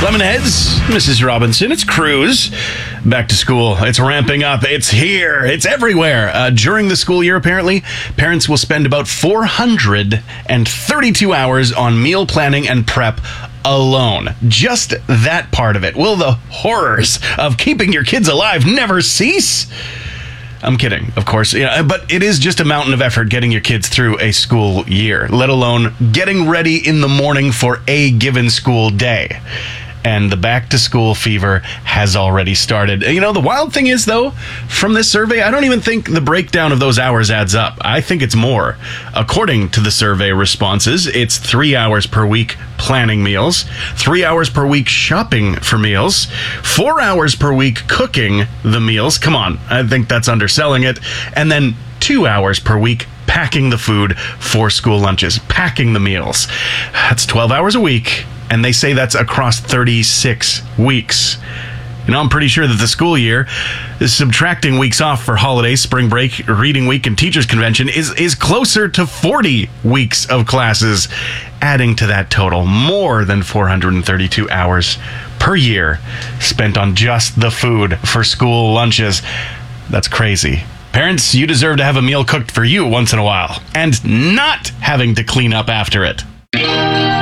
Lemonheads, Mrs. Robinson, it's Cruz. Back to school. It's ramping up. It's here. It's everywhere. During the school year, apparently, parents will spend about 432 hours on meal planning and prep alone. Just that part of it. Will the horrors of keeping your kids alive never cease? I'm kidding, of course, but it is just a mountain of effort getting your kids through a school year, let alone getting ready in the morning for a given school day. And the back-to-school fever has already started. The wild thing is, though, from this survey, I don't even think the breakdown of those hours adds up. I think it's more. According to the survey responses, it's 3 hours per week planning meals, 3 hours per week shopping for meals, 4 hours per week cooking the meals. Come on, I think that's underselling it. And then 2 hours per week packing the food for school lunches, packing the meals. That's 12 hours a week. And they say that's across 36 weeks. I'm pretty sure that the school year, subtracting weeks off for holidays, spring break, reading week, and teachers' convention is closer to 40 weeks of classes, adding to that total more than 432 hours per year spent on just the food for school lunches. That's crazy. Parents, you deserve to have a meal cooked for you once in a while, and not having to clean up after it.